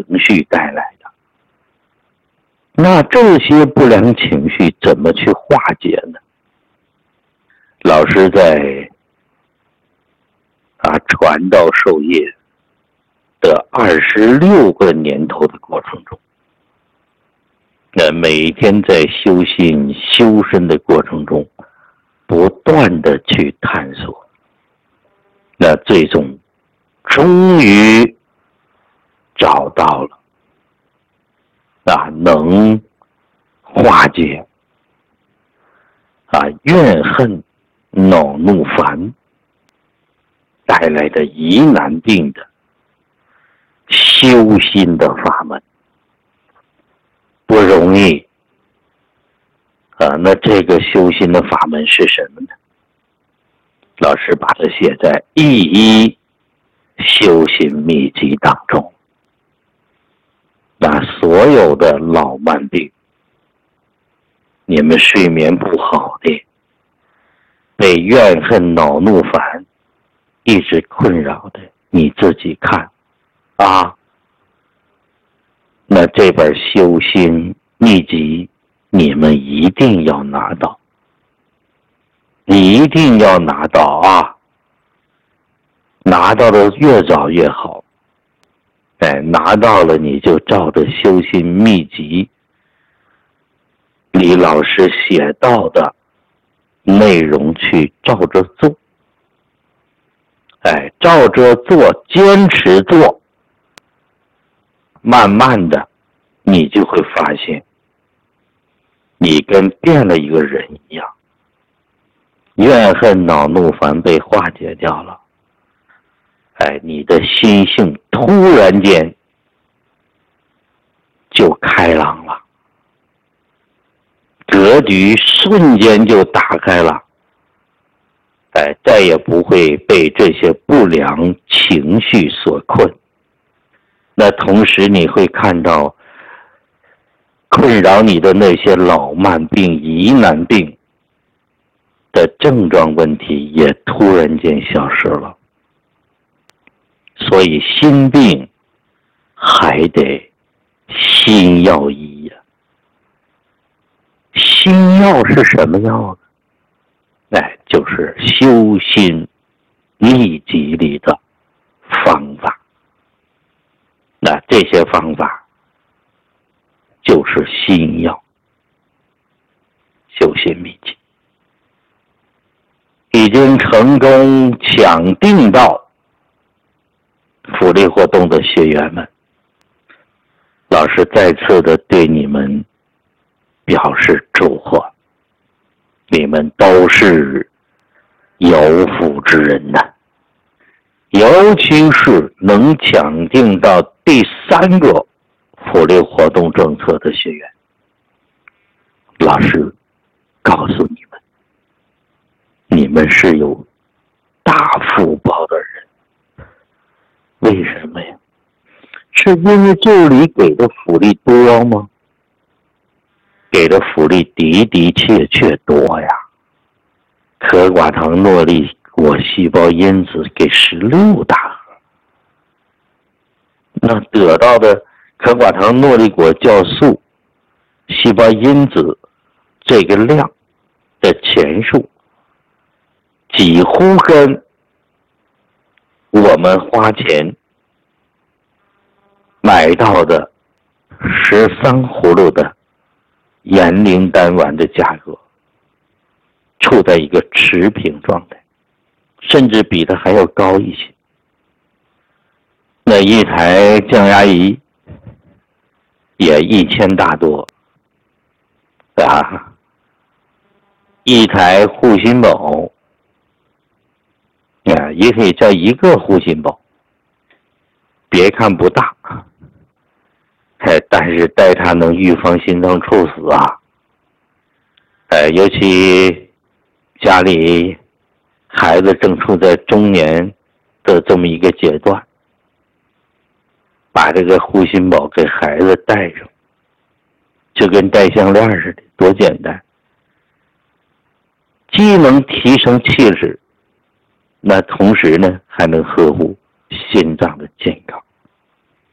绪带来的。那这些不良情绪怎么去化解呢？老师在传道授业的26个年头的过程中，每天在修心修身的过程中，不断的去探索，那最终终于找到了能化解怨恨恼怒烦带来的疑难病的修心的法门。不容易那这个修心的法门是什么呢？老师把它写在《一一修心秘籍》当中。那所有的老慢病，你们睡眠不好的，被怨恨恼怒烦一直困扰的，你自己看那这本修心秘籍你们一定要拿到，你一定要拿到拿到的越早越好。拿到了你就照着修心秘籍李老师写到的内容去照着做，照着做，坚持做，慢慢的你就会发现你跟变了一个人一样，怨恨恼怒烦被化解掉了，你的心性突然间就开朗了，格局瞬间就打开了，再也不会被这些不良情绪所困。那同时你会看到困扰你的那些老慢病疑难病的症状问题也突然间消失了。所以心病还得心药医呀。心药是什么药呢？就是修心秘籍里的方法。那这些方法就是心药，修心秘籍已经成功抢订到福利活动的学员们，老师再次的对你们表示祝贺，你们都是有福之人呐，尤其是能抢订到第3个福利活动政策的学员，老师告诉你们，你们是有大福报的人。为什么呀？是因为这里给的福利多吗？给的福利的确多呀。可寡糖诺丽果细胞因子给16大盒，那得到的可寡糖诺丽果酵素细胞因子这个量的钱数，几乎跟我们花钱买到的13葫芦的盐灵丹丸的价格处在一个持平状态，甚至比它还要高一些。那一台降压仪也1000大多一台护心宝也可以叫一个护心宝，别看不大，但是带它能预防心脏猝死尤其家里孩子正处在中年的这么一个阶段，把这个护心宝给孩子带上，就跟戴项链似的，多简单，既能提升气质，那同时呢还能呵护心脏的健康。